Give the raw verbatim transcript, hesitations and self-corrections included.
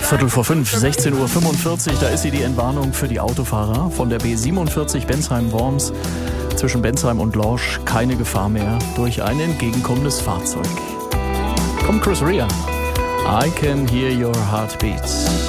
Viertel vor fünf, sechzehn Uhr fünfundvierzig, da ist sie, die Entwarnung für die Autofahrer von der B siebenundvierzig Bensheim-Worms. Zwischen Bensheim und Lorsch keine Gefahr mehr durch ein entgegenkommendes Fahrzeug. Kommt Chris Rea. I can hear your heartbeats.